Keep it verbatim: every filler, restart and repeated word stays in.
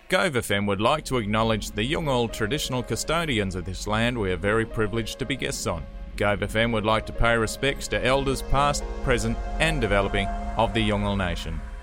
Gove F M would like to acknowledge the Yolngu traditional custodians of this land we are very privileged to be guests on. Gove F M would like to pay respects to elders past, present and developing of the Yolngu Nation.